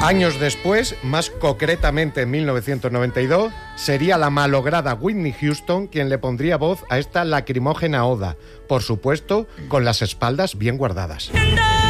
Años después, más concretamente en 1992, sería la malograda Whitney Houston quien le pondría voz a esta lacrimógena oda, por supuesto, con las espaldas bien guardadas.